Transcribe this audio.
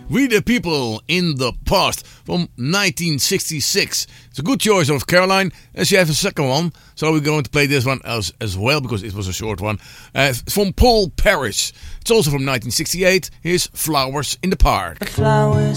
We the People in the Past from 1966. It's a good choice of Caroline, and she has a second one, so we're going to play this one as well because it was a short one. From Paul Parrish. It's also from 1968. Here's Flowers in the Park. Flowers